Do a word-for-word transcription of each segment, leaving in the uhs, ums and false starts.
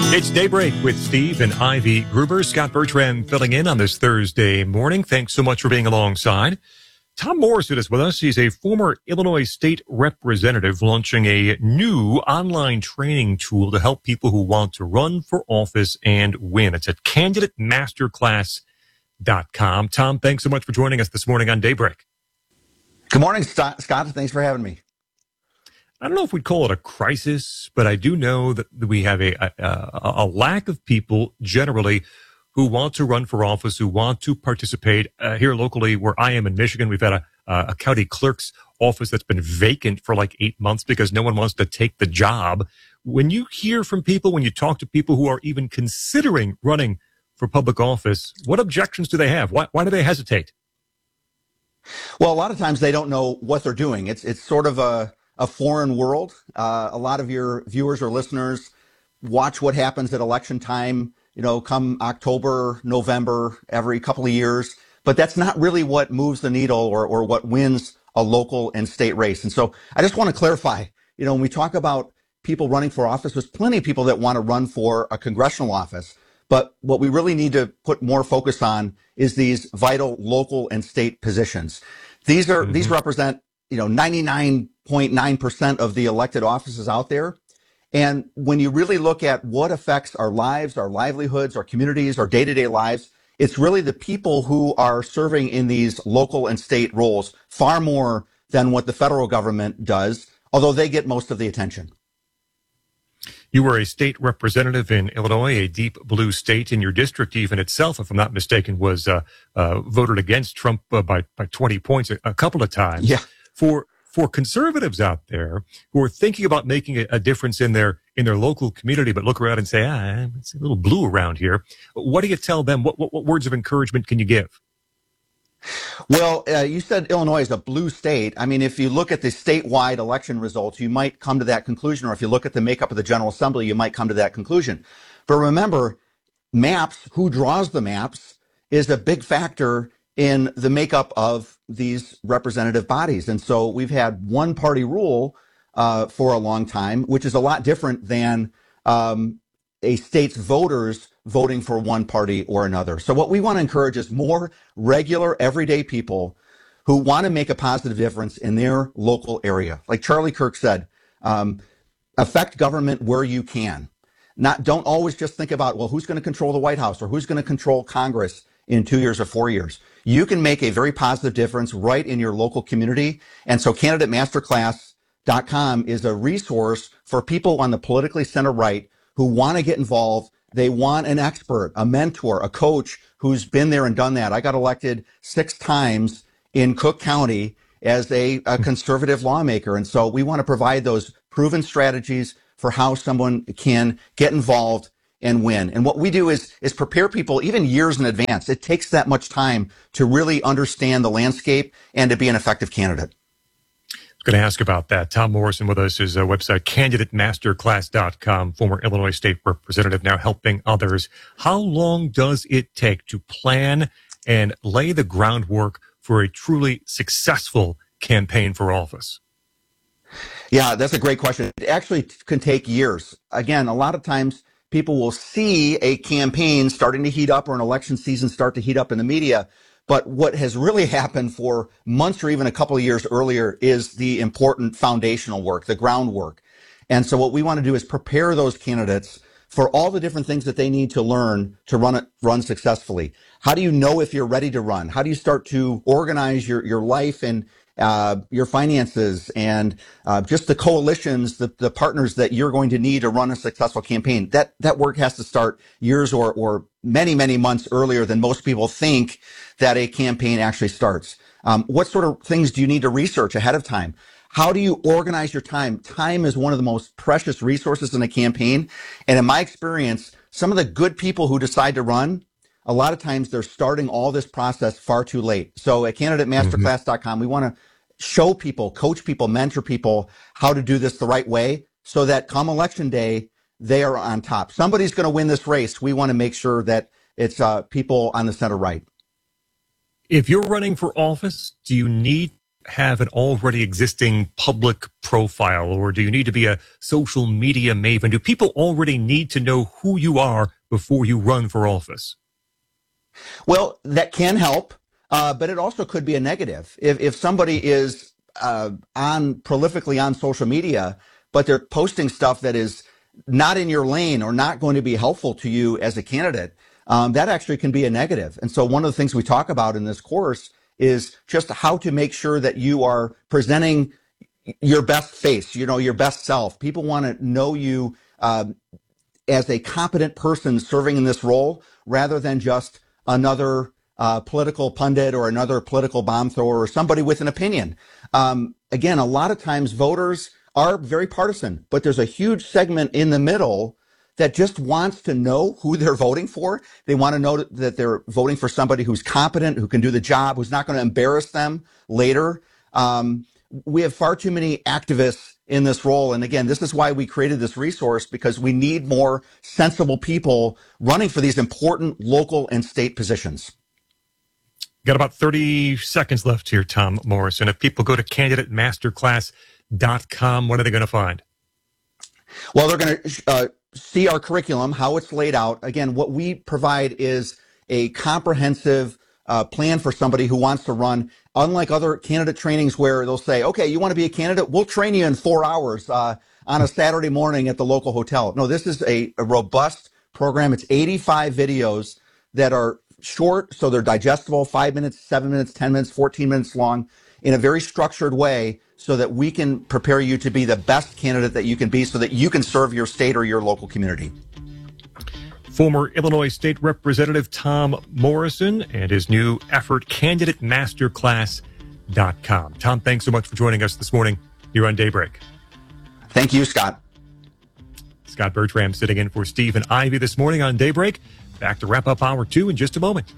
It's Daybreak with Steve and Ivy Gruber. Scott Bertrand filling in on this Thursday morning. Thanks so much for being alongside. Tom Morrison is with us. He's a former Illinois state representative launching a new online training tool to help people who want to run for office and win. It's at candidate masterclass dot com. Tom, thanks so much for joining us this morning on Daybreak. Good morning, Scott. Thanks for having me. I don't know if we'd call it a crisis, but I do know that we have a, a, a lack of people generally who want to run for office, who want to participate. Uh, here locally, where I am in Michigan, we've had a, a county clerk's office that's been vacant for like eight months because no one wants to take the job. When you hear from people, when you talk to people who are even considering running for public office, what objections do they have? Why, why do they hesitate? Well, a lot of times they don't know what they're doing. It's it's sort of a a foreign world. Uh, a lot of your viewers or listeners watch what happens at election time, you know, come October, November, every couple of years. But that's not really what moves the needle or, or what wins a local and state race. And so I just want to clarify, you know, when we talk about people running for office, there's plenty of people that want to run for a congressional office. But what we really need to put more focus on is these vital local and state positions. These are, mm-hmm. these represent, you know, ninety-nine point nine percent of the elected offices out there. And when you really look at what affects our lives, our livelihoods, our communities, our day-to-day lives, it's really the people who are serving in these local and state roles far more than what the federal government does, although they get most of the attention. You were a state representative in Illinois, a deep blue state, in your district even itself, if I'm not mistaken, was uh, uh, voted against Trump uh, by, by twenty points a, a couple of times. Yeah. For for conservatives out there who are thinking about making a, a difference in their in their local community, but look around and say, ah, it's a little blue around here. What do you tell them? What what, what words of encouragement can you give? Well, uh, you said Illinois is a blue state. I mean, if you look at the statewide election results, you might come to that conclusion. Or if you look at the makeup of the General Assembly, you might come to that conclusion. But remember, maps, who draws the maps, is a big factor in the makeup of these representative bodies. And so we've had one party rule uh, for a long time, which is a lot different than um, a state's voters voting for one party or another. So what we want to encourage is more regular, everyday people who want to make a positive difference in their local area. Like Charlie Kirk said, um, affect government where you can. Not, don't always just think about, well, who's going to control the White House or who's going to control Congress in two years or four years. You can make a very positive difference right in your local community. And so candidate masterclass dot com is a resource for people on the politically center right who want to get involved. They want an expert, a mentor, a coach who's been there and done that. I got elected six times in Cook County as a, a conservative lawmaker. And so we want to provide those proven strategies for how someone can get involved and win. And what we do is is prepare people even years in advance. It takes that much time to really understand the landscape and to be an effective candidate. I was going to ask about that. Tom Morrison with us, his uh, website, candidate masterclass dot com, former Illinois state representative, now helping others. How long does it take to plan and lay the groundwork for a truly successful campaign for office? Yeah, that's a great question. It actually can take years. Again, a lot of times people will see a campaign starting to heat up or an election season start to heat up in the media. But what has really happened for months or even a couple of years earlier is the important foundational work, the groundwork. And so what we want to do is prepare those candidates for all the different things that they need to learn to run it, run successfully. How do you know if you're ready to run? How do you start to organize your, your life and Uh, your finances and uh, just the coalitions, the, the partners that you're going to need to run a successful campaign? That that work has to start years or or many, many months earlier than most people think that a campaign actually starts. Um, what sort of things do you need to research ahead of time? How do you organize your time? Time is one of the most precious resources in a campaign. And in my experience, some of the good people who decide to run, a lot of times they're starting all this process far too late. So at candidate masterclass dot com, we want to show people, coach people, mentor people how to do this the right way so that come election day, they are on top. Somebody's going to win this race. We want to make sure that it's uh, people on the center right. If you're running for office, do you need have an already existing public profile, or do you need to be a social media maven? Do people already need to know who you are before you run for office? Well, that can help, uh, but it also could be a negative. If, if somebody is uh, on prolifically on social media, but they're posting stuff that is not in your lane or not going to be helpful to you as a candidate, um, that actually can be a negative. And so one of the things we talk about in this course is just how to make sure that you are presenting your best face, you know, your best self. People want to know you um, as a competent person serving in this role rather than just another uh, political pundit or another political bomb thrower or somebody with an opinion. Um, again, a lot of times voters are very partisan, but there's a huge segment in the middle that just wants to know who they're voting for. They want to know that they're voting for somebody who's competent, who can do the job, who's not going to embarrass them later. Um, we have far too many activists in this role. And again, this is why we created this resource, because we need more sensible people running for these important local and state positions. Got about thirty seconds left here, Tom Morrison. If people go to candidate masterclass dot com, what are they going to find? Well, they're going to uh, see our curriculum, how it's laid out. Again, what we provide is a comprehensive uh, plan for somebody who wants to run. Unlike other candidate trainings where they'll say, okay, you want to be a candidate? We'll train you in four hours uh, on a Saturday morning at the local hotel. No, this is a, a robust program. It's eighty-five videos that are short, so they're digestible, five minutes, seven minutes, ten minutes, fourteen minutes long, in a very structured way, so that we can prepare you to be the best candidate that you can be so that you can serve your state or your local community. Former Illinois State Representative Tom Morrison and his new effort, candidate masterclass dot com. Tom, thanks so much for joining us this morning here on Daybreak. Thank you, Scott. Scott Bertram sitting in for Stephen Ivy this morning on Daybreak. Back to wrap up hour two in just a moment.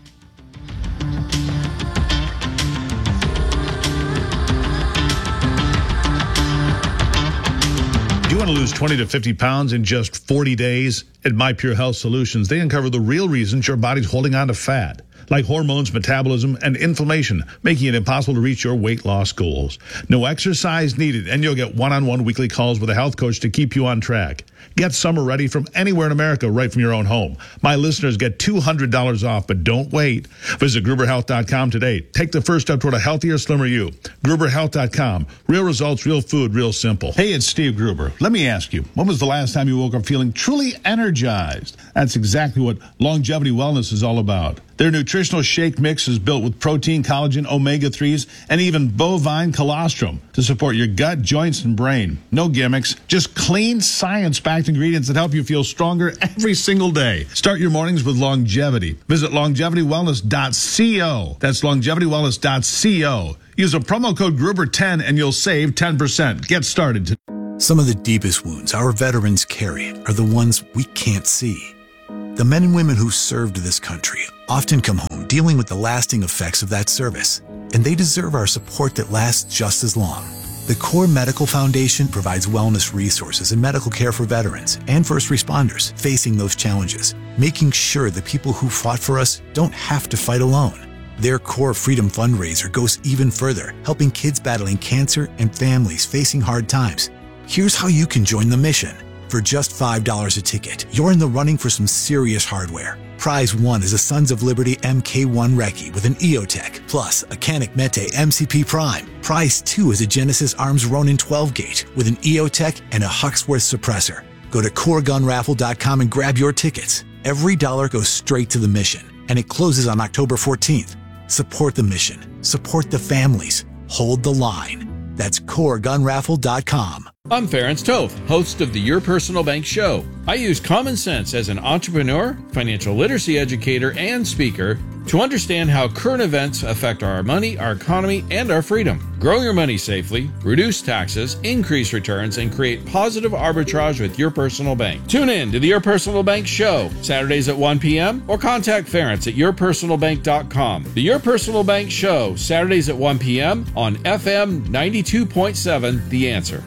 Do you want to lose twenty to fifty pounds in just forty days? At My Pure Health Solutions, they uncover the real reasons your body's holding on to fat, like hormones, metabolism, and inflammation, making it impossible to reach your weight loss goals. No exercise needed, and you'll get one-on-one weekly calls with a health coach to keep you on track. Get summer ready from anywhere in America right from your own home. My listeners get two hundred dollars off, but don't wait. Visit Gruber Health dot com today. Take the first step toward a healthier, slimmer you. Gruber Health dot com. Real results, real food, real simple. Hey, it's Steve Gruber. Let me ask you, when was the last time you woke up feeling truly energized? That's exactly what Longevity Wellness is all about. Their nutritional shake mix is built with protein, collagen, omega threes, and even bovine colostrum to support your gut, joints, and brain. No gimmicks, just clean, science-backed ingredients that help you feel stronger every single day. Start your mornings with longevity. Visit longevity wellness dot co. That's longevity wellness dot co. Use a promo code Gruber ten and you'll save ten percent. Get started today. Some of the deepest wounds our veterans carry are the ones we can't see. The men and women who served this country often come home dealing with the lasting effects of that service, and they deserve our support that lasts just as long. The Core Medical Foundation provides wellness resources and medical care for veterans and first responders facing those challenges, making sure the people who fought for us don't have to fight alone. Their Core Freedom fundraiser goes even further, helping kids battling cancer and families facing hard times. Here's how you can join the mission. For just five dollars a ticket, you're in the running for some serious hardware. Prize one is a Sons of Liberty M K one Recce with an EOTech, plus a Canik Mete M C P Prime. Prize two is a Genesis Arms Ronin twelve gauge with an EOTech and a Huxworth suppressor. Go to core gun raffle dot com and grab your tickets. Every dollar goes straight to the mission, and it closes on October fourteenth. Support the mission. Support the families. Hold the line. That's core gun raffle dot com. I'm Ferenc Toth, host of the Your Personal Bank Show. I use common sense as an entrepreneur, financial literacy educator, and speaker to understand how current events affect our money, our economy, and our freedom. Grow your money safely, reduce taxes, increase returns, and create positive arbitrage with your personal bank. Tune in to the Your Personal Bank Show, Saturdays at one p.m. or contact Ferenc at your personal bank dot com. The Your Personal Bank Show, Saturdays at one p.m. on F M ninety-two point seven, The Answer.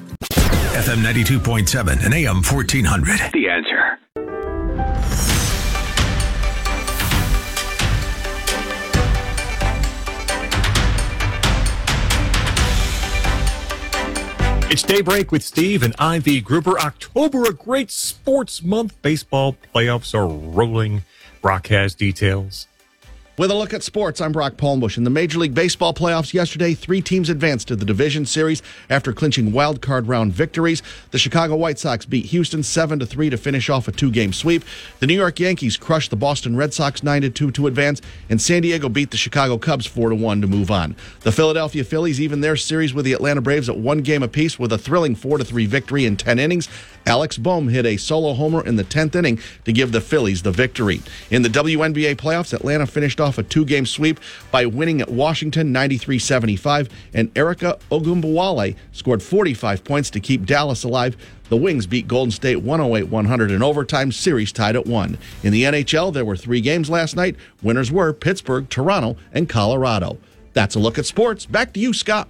F M ninety-two point seven and A M fourteen hundred. The Answer. It's Daybreak with Steve and Ivy Gruber. October, a great sports month. Baseball playoffs are rolling. Brock has details. With a look at sports, I'm Brock Palmbush. In the Major League Baseball playoffs yesterday, three teams advanced to the division series after clinching wild card round victories. The Chicago White Sox beat Houston seven to three to finish off a two-game sweep. The New York Yankees crushed the Boston Red Sox nine to two to advance, and San Diego beat the Chicago Cubs four to one to move on. The Philadelphia Phillies even their series with the Atlanta Braves at one game apiece with a thrilling four to three victory in ten innings. Alex Bohm hit a solo homer in the tenth inning to give the Phillies the victory. In the W N B A playoffs, Atlanta finished off a two-game sweep by winning at Washington ninety-three seventy-five, and Erica Ogunbowale scored forty-five points to keep Dallas alive. The Wings beat Golden State one oh eight one hundred in overtime, series tied at one. In the N H L, there were three games last night. Winners were Pittsburgh, Toronto, and Colorado. That's a look at sports. Back to you, Scott.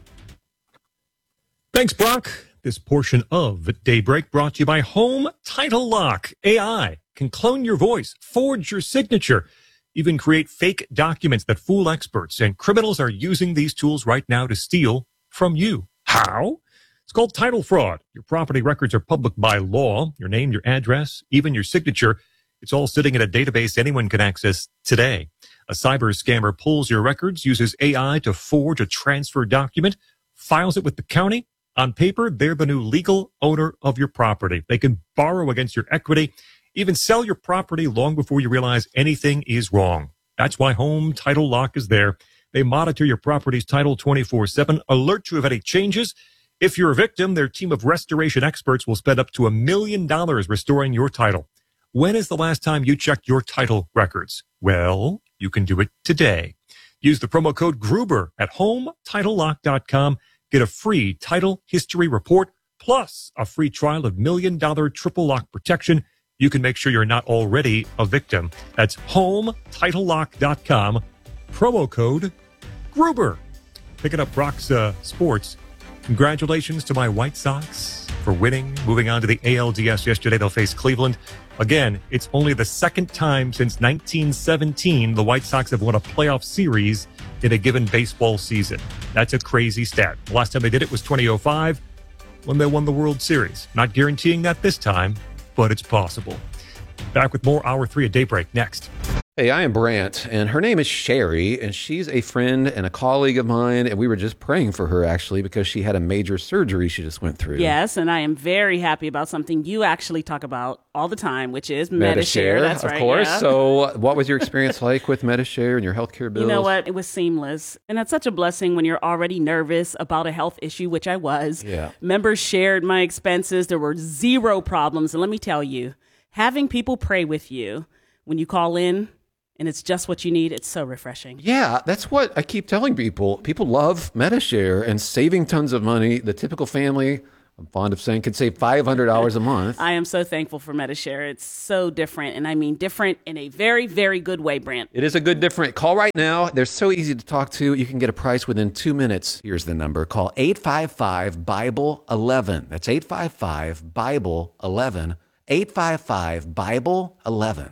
Thanks, Brock. This portion of Daybreak brought to you by Home Title Lock. A I can clone your voice, forge your signature, even create fake documents that fool experts. And criminals are using these tools right now to steal from you. How? It's called title fraud. Your property records are public by law. Your name, your address, even your signature. It's all sitting in a database anyone can access today. A cyber scammer pulls your records, uses A I to forge a transfer document, files it with the county. On paper, they're the new legal owner of your property. They can borrow against your equity, even sell your property long before you realize anything is wrong. That's why Home Title Lock is there. They monitor your property's title twenty-four seven, alert you of any changes. If you're a victim, their team of restoration experts will spend up to a million dollars restoring your title. When is the last time you checked your title records? Well, you can do it today. Use the promo code Gruber at home title lock dot com. Get a free title history report, plus a free trial of million dollar triple lock protection. You can make sure you're not already a victim. That's home title lock dot com. Promo code Gruber. Picking up Brock's uh, sports. Congratulations to my White Sox for winning, moving on to the A L D S yesterday. They'll face Cleveland. Again, it's only the second time since nineteen seventeen the White Sox have won a playoff series in a given baseball season. That's a crazy stat. The last time they did it was twenty oh five when they won the World Series. Not guaranteeing that this time, but it's possible. Back with more Hour three at Daybreak next. Hey, I am Brant, and her name is Sherry, and she's a friend and a colleague of mine, and we were just praying for her, actually, because she had a major surgery she just went through. Yes, and I am very happy about something you actually talk about all the time, which is Medi-Share. Medi-Share, That's of right, course. yeah. So what was your experience like with Medi-Share and your healthcare bills? You know what? It was seamless, and that's such a blessing when you're already nervous about a health issue, which I was. Yeah. Members shared my expenses. There were zero problems, and let me tell you, having people pray with you when you call in, and it's just what you need, it's so refreshing. Yeah, that's what I keep telling people. People love Medi-Share and saving tons of money. The typical family, I'm fond of saying, could save five hundred dollars a month. I am so thankful for Medi-Share. It's so different, and I mean different in a very, very good way, Brant. It is a good different. Call right now. They're so easy to talk to. You can get a price within two minutes. Here's the number. Call eight five five Bible eleven. That's eight five five Bible eleven. eight five five Bible eleven.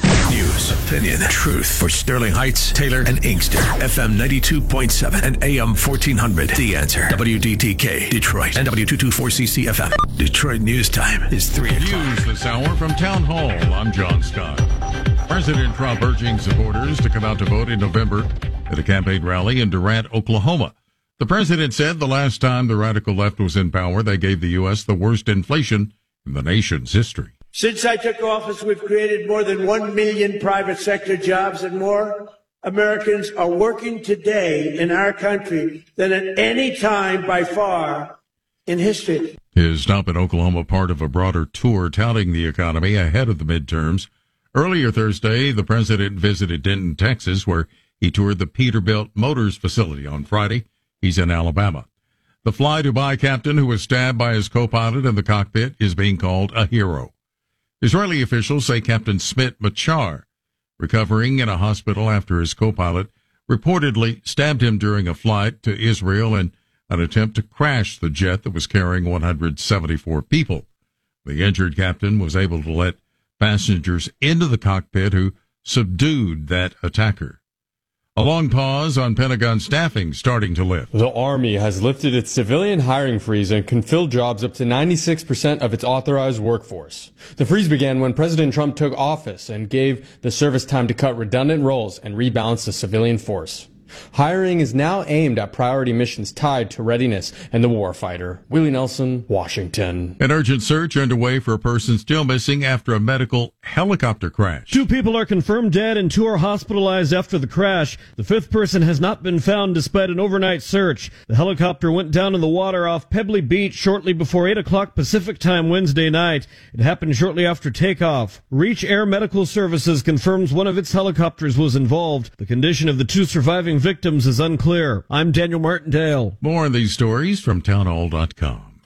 News, opinion, truth for Sterling Heights, Taylor, and Inkster. F M ninety-two point seven and A M fourteen hundred. The Answer. W D T K, Detroit, and W two twenty-four C C F M. Detroit News Time is three o'clock. News this hour from Town Hall. I'm John Scott. President Trump urging supporters to come out to vote in November at a campaign rally in Durant, Oklahoma. The president said the last time the radical left was in power, they gave the U S the worst inflation in the nation's history. Since I took office, we've created more than one million private sector jobs, and more Americans are working today in our country than at any time by far in history. His stop in Oklahoma, part of a broader tour touting the economy ahead of the midterms. Earlier Thursday, the president visited Denton, Texas, where he toured the Peterbilt Motors facility. On Friday, he's in Alabama. The Fly Dubai captain who was stabbed by his co-pilot in the cockpit is being called a hero. Israeli officials say Captain Smit Machar, recovering in a hospital after his co-pilot reportedly stabbed him during a flight to Israel in an attempt to crash the jet that was carrying one hundred seventy-four people. The injured captain was able to let passengers into the cockpit who subdued that attacker. A long pause on Pentagon staffing starting to lift. The Army has lifted its civilian hiring freeze and can fill jobs up to ninety-six percent of its authorized workforce. The freeze began when President Trump took office and gave the service time to cut redundant roles and rebalance the civilian force. Hiring is now aimed at priority missions tied to readiness and the warfighter. Willie Nelson, Washington. An urgent search underway for a person still missing after a medical helicopter crash. Two people are confirmed dead and two are hospitalized after the crash. The fifth person has not been found despite an overnight search. The helicopter went down in the water off Pebbly Beach shortly before eight o'clock Pacific time Wednesday night. It happened shortly after takeoff. Reach Air Medical Services confirms one of its helicopters was involved. The condition of the two surviving victims is unclear. I'm Daniel Martindale. More on these stories from townhall dot com.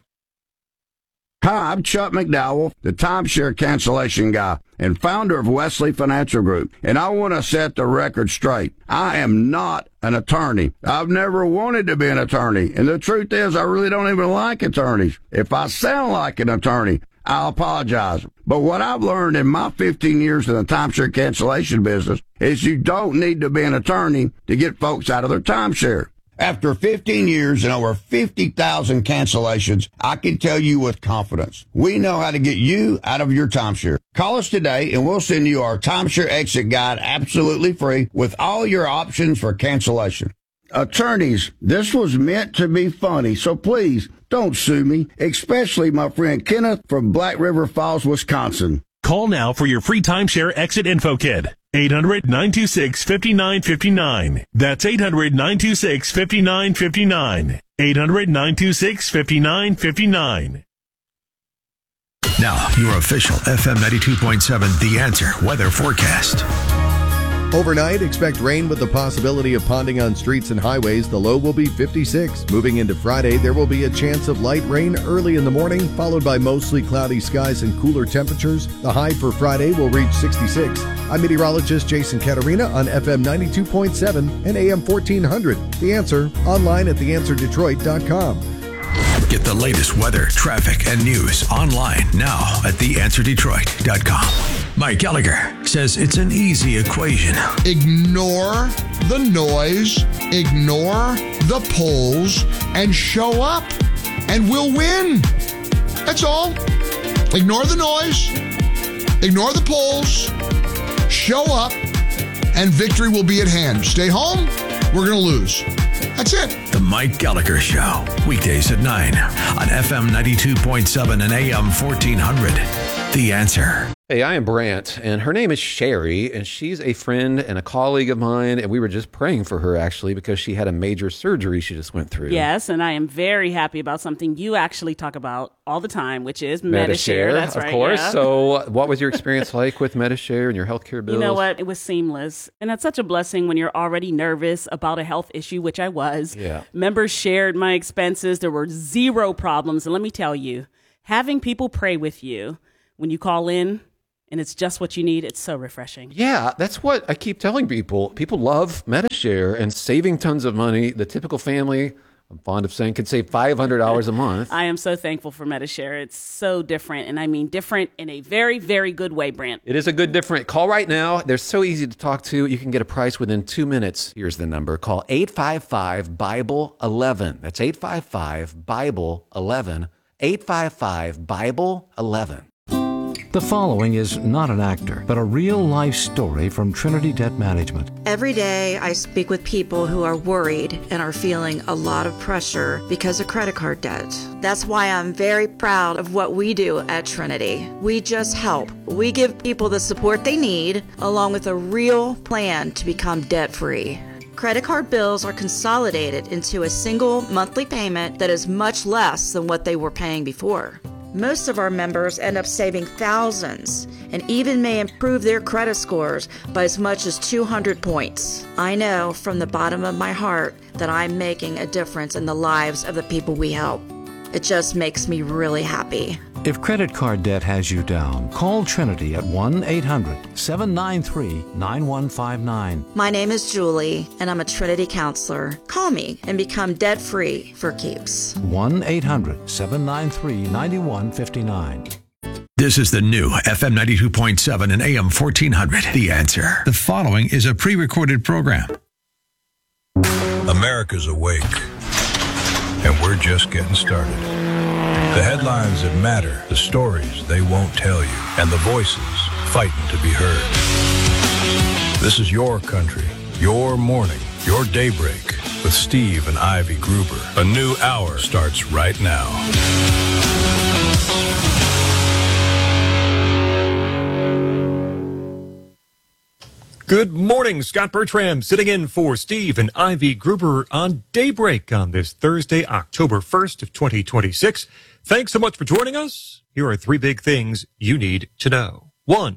Hi, I'm Chuck McDowell, the timeshare cancellation guy and founder of Wesley Financial Group, and I want to set the record straight. I am not an attorney. I've never wanted to be an attorney, and the truth is I really don't even like attorneys. If I sound like an attorney, I apologize. But what I've learned in my fifteen years in the timeshare cancellation business is you don't need to be an attorney to get folks out of their timeshare. After fifteen years and over fifty thousand cancellations, I can tell you with confidence, we know how to get you out of your timeshare. Call us today and we'll send you our timeshare exit guide absolutely free with all your options for cancellation. Attorneys, this was meant to be funny, so please don't sue me, especially my friend Kenneth from Black River Falls, Wisconsin. Call now for your free timeshare exit info kit. eight hundred, nine two six, five nine five nine. That's eight hundred, nine two six, five nine five nine. eight hundred, nine two six, five nine five nine. Now, your official F M ninety-two point seven The Answer weather forecast. Overnight, expect rain with the possibility of ponding on streets and highways. The low will be fifty-six. Moving into Friday, there will be a chance of light rain early in the morning, followed by mostly cloudy skies and cooler temperatures. The high for Friday will reach sixty-six. I'm meteorologist Jason Caterina on F M ninety-two point seven and A M fourteen hundred. The Answer, online at the answer detroit dot com. Get the latest weather, traffic, and news online now at the answer detroit dot com. Mike Gallagher says it's an easy equation. Ignore the noise, ignore the polls, and show up, and we'll win. That's all. Ignore the noise, ignore the polls, show up, and victory will be at hand. Stay home, we're going to lose. That's it. The Mike Gallagher Show, weekdays at nine on F M ninety-two point seven and A M fourteen hundred. The Answer. Hey, I am Brant, and her name is Sherry, and she's a friend and a colleague of mine, and we were just praying for her, actually, because she had a major surgery she just went through. Yes, and I am very happy about something you actually talk about all the time, which is Medi-Share. Medi-Share, That's of right, course. yeah. So what was your experience like with Medi-Share and your healthcare bills? You know what? It was seamless. And that's such a blessing when you're already nervous about a health issue, which I was. Yeah. Members shared my expenses. There were zero problems. And let me tell you, having people pray with you when you call in, and it's just what you need, it's so refreshing. Yeah, that's what I keep telling people. People love Medi-Share and saving tons of money. The typical family, I'm fond of saying, could save five hundred dollars a month. I am so thankful for Medi-Share. It's so different, and I mean different in a very, very good way, Brant. It is a good different. Call right now. They're so easy to talk to. You can get a price within two minutes. Here's the number. Call eight five five, Bible eleven. That's eight five five, Bible eleven. eight five five, Bible eleven. The following is not an actor, but a real-life story from Trinity Debt Management. Every day, I speak with people who are worried and are feeling a lot of pressure because of credit card debt. That's why I'm very proud of what we do at Trinity. We just help. We give people the support they need, along with a real plan to become debt-free. Credit card bills are consolidated into a single monthly payment that is much less than what they were paying before. Most of our members end up saving thousands and even may improve their credit scores by as much as two hundred points. I know from the bottom of my heart that I'm making a difference in the lives of the people we help. It just makes me really happy. If credit card debt has you down, call Trinity at one eight hundred, seven nine three, nine one five nine. My name is Julie, and I'm a Trinity counselor. Call me and become debt-free for keeps. one eight hundred, seven nine three, nine one five nine. This is the new F M ninety-two point seven and A M fourteen hundred. The Answer. The following is a pre-recorded program. America's awake, and we're just getting started. The headlines that matter, the stories they won't tell you, and the voices fighting to be heard. This is your country, your morning, your daybreak with Steve and Ivy Gruber. A new hour starts right now. Good morning, Scott Bertram sitting in for Steve and Ivy Gruber on Daybreak on this Thursday, October first of twenty twenty-six. Thanks so much for joining us. Here are three big things you need to know. One,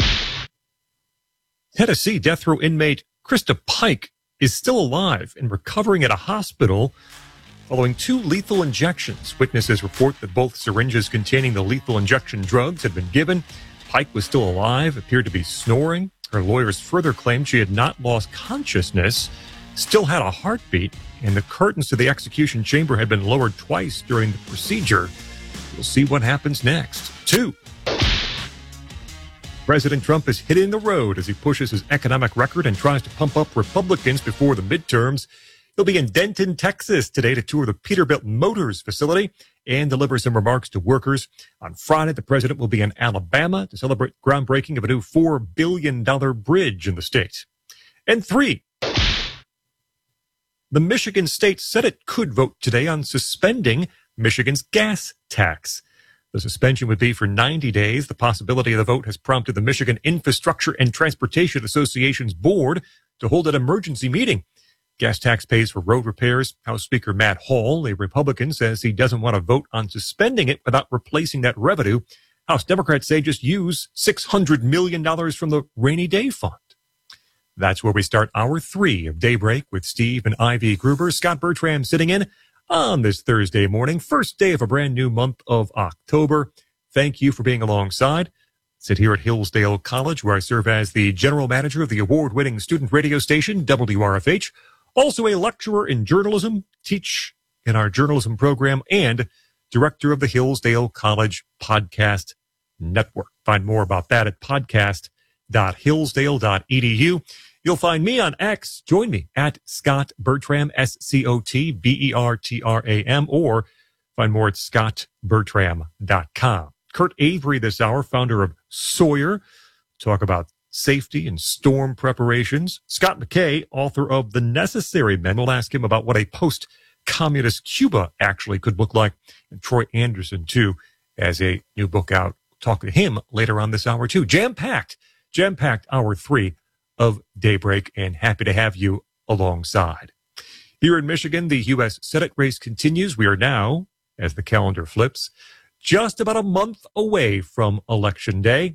Tennessee death row inmate Krista Pike is still alive and recovering at a hospital following two lethal injections. Witnesses report that both syringes containing the lethal injection drugs had been given. Pike was still alive, appeared to be snoring. Her lawyers further claimed she had not lost consciousness, still had a heartbeat, and the curtains to the execution chamber had been lowered twice during the procedure. We'll see what happens next. Two, President Trump is hitting the road as he pushes his economic record and tries to pump up Republicans before the midterms. He'll be in Denton, Texas today to tour the Peterbilt Motors facility and deliver some remarks to workers. On Friday, the president will be in Alabama to celebrate groundbreaking of a new four billion dollars bridge in the state. And three, the Michigan State Senate could vote today on suspending Michigan's gas tax. The suspension would be for ninety days. The possibility of the vote has prompted the Michigan Infrastructure and Transportation Association's board to hold an emergency meeting. Gas tax pays for road repairs. House Speaker Matt Hall, a Republican, says he doesn't want to vote on suspending it without replacing that revenue. House Democrats say just use six hundred million dollars from the rainy day fund. That's where we start hour three of Daybreak with Steve and Ivy Gruber. Scott Bertram sitting in on this Thursday morning, first day of a brand new month of October. Thank you for being alongside. I sit here at Hillsdale College, where I serve as the general manager of the award-winning student radio station, W R F H. Also a lecturer in journalism, teach in our journalism program, and director of the Hillsdale College Podcast Network. Find more about that at podcast dot hillsdale dot e d u. You'll find me on X. Join me at Scott Bertram, S C O T B E R T R A M, or find more at scott bertram dot com. Kurt Avery this hour, founder of Sawyer, talk about safety and storm preparations. Scott McKay, author of The Necessary Men, will ask him about what a post-communist Cuba actually could look like. And Troy Anderson, too, has a new book out. Talk to him later on this hour, too. Jam-packed, jam-packed hour three of Daybreak, and happy to have you alongside. Here in Michigan, the U S Senate race continues. We are now, as the calendar flips, just about a month away from Election Day.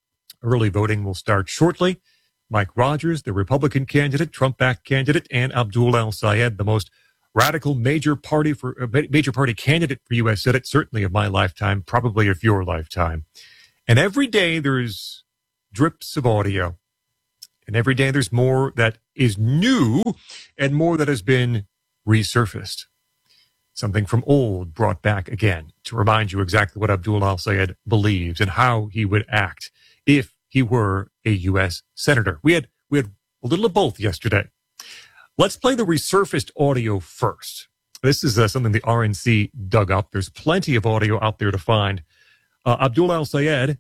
Early voting will start shortly. Mike Rogers, the Republican candidate, Trump-backed candidate, and Abdul El-Sayed, the most radical major party for uh, major party candidate for U S Senate, certainly of my lifetime, probably of your lifetime. And every day there's drips of audio. And every day there's more that is new and more that has been resurfaced. Something from old brought back again to remind you exactly what Abdul El-Sayed believes and how he would act if he were a U S senator. We had we had a little of both yesterday. Let's play the resurfaced audio first. This is uh, something the R N C dug up. There's plenty of audio out there to find. Uh, Abdul El-Sayed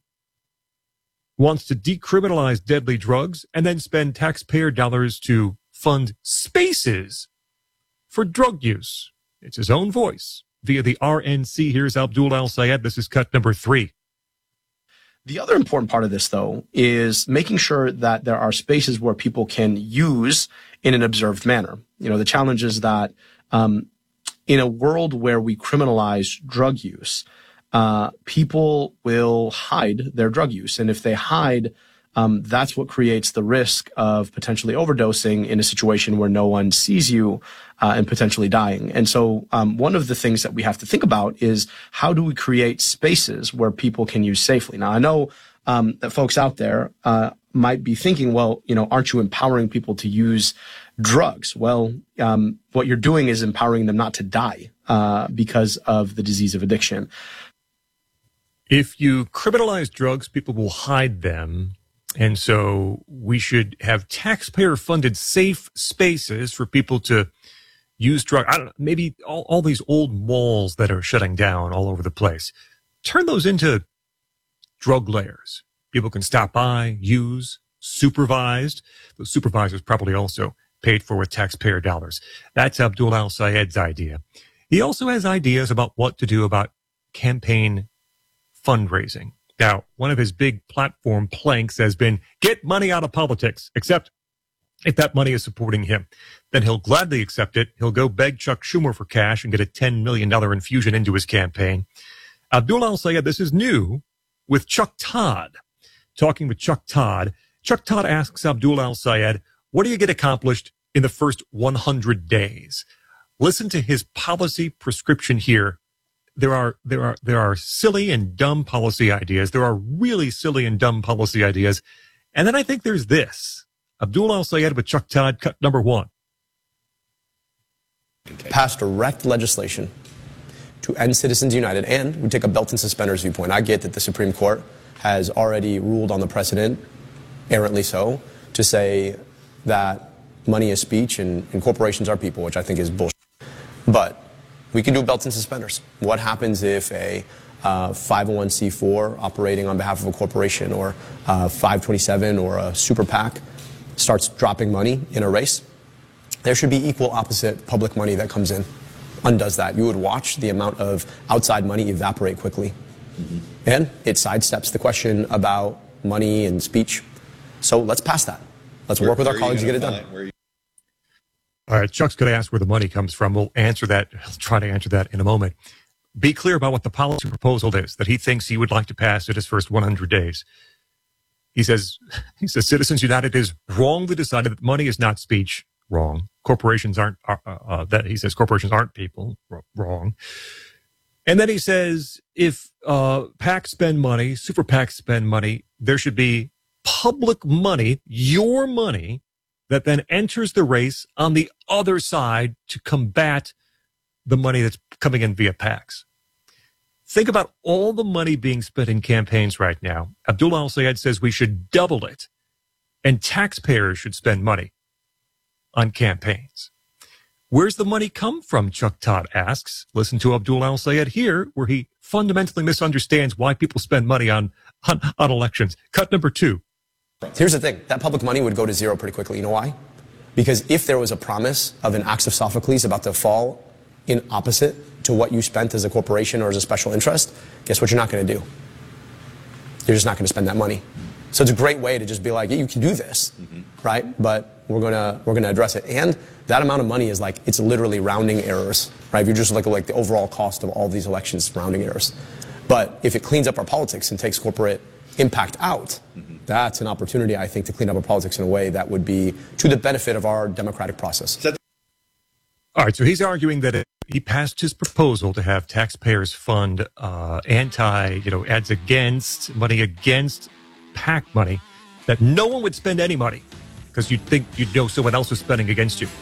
wants to decriminalize deadly drugs and then spend taxpayer dollars to fund spaces for drug use. It's his own voice via the R N C. Here's Abdul El-Sayed. This is cut number three. The other important part of this, though, is making sure that there are spaces where people can use in an observed manner. You know, the challenge is that um, in a world where we criminalize drug use, uh, people will hide their drug use. And if they hide, um, that's what creates the risk of potentially overdosing in a situation where no one sees you uh, and potentially dying. And so um, one of the things that we have to think about is how do we create spaces where people can use safely? Now, I know um, that folks out there uh, might be thinking, well, you know, aren't you empowering people to use drugs? Well, um, what you're doing is empowering them not to die uh, because of the disease of addiction. If you criminalize drugs, people will hide them. And so we should have taxpayer-funded safe spaces for people to used drug, I don't know, maybe all, all these old malls that are shutting down all over the place. Turn those into drug layers. People can stop by, use, supervised. Those supervisors probably also paid for with taxpayer dollars. That's Abdul Al-Sayed's idea. He also has ideas about what to do about campaign fundraising. Now, one of his big platform planks has been get money out of politics, except if that money is supporting him. Then he'll gladly accept it. He'll go beg Chuck Schumer for cash and get a ten million dollars infusion into his campaign. Abdul Al-Sayed, this is new with Chuck Todd. Talking with Chuck Todd, Chuck Todd asks Abdul Al-Sayed, what do you get accomplished in the first one hundred days? Listen to his policy prescription here. There are, there are, there are silly and dumb policy ideas. There are really silly and dumb policy ideas. And then I think there's this. Abdul Al-Sayed with Chuck Todd, cut number one. Pass direct legislation to end Citizens United, and we take a belt and suspenders viewpoint. I get that the Supreme Court has already ruled on the precedent, errantly so, to say that money is speech and, and corporations are people, which I think is bullshit. But we can do belts and suspenders. What happens if a uh, five oh one c four operating on behalf of a corporation or uh, five twenty-seven or a super PAC starts dropping money in a race? There should be equal opposite public money that comes in, undoes that. You would watch the amount of outside money evaporate quickly. Mm-hmm. And it sidesteps the question about money and speech. So let's pass that. Let's where, work with our colleagues to get it done. You... All right, Chuck's going to ask where the money comes from. We'll answer that. I'll try to answer that in a moment. Be clear about what the policy proposal is that he thinks he would like to pass in his first one hundred days. He says, he says Citizens United has wrongly decided that money is not speech. Wrong. Corporations aren't, uh, uh, that he says corporations aren't people. Wrong. And then he says if uh, PACs spend money, super PACs spend money, there should be public money, your money, that then enters the race on the other side to combat the money that's coming in via PACs. Think about all the money being spent in campaigns right now. Abdul Al-Sayed says we should double it, and taxpayers should spend money on campaigns. Where's the money come from, Chuck Todd asks. Listen to Abdul Al-Sayed here, where he fundamentally misunderstands why people spend money on, on, on elections. Cut number two. Here's the thing. That public money would go to zero pretty quickly. You know why? Because if there was a promise of an axe of Sophocles about to fall in opposite to what you spent as a corporation or as a special interest, guess what you're not going to do? You're just not going to spend that money. So it's a great way to just be like, yeah, you can do this, mm-hmm. right? But we're gonna we're gonna address it. And that amount of money is like, it's literally rounding errors, right? If you just look at like the overall cost of all these elections, rounding errors. But if it cleans up our politics and takes corporate impact out, mm-hmm. that's an opportunity, I think, to clean up our politics in a way that would be to the benefit of our democratic process. All right, so he's arguing that it, he passed his proposal to have taxpayers fund uh, anti, you know, ads against, money against PAC money, that no one would spend any money because you'd think you'd know someone else was spending against you.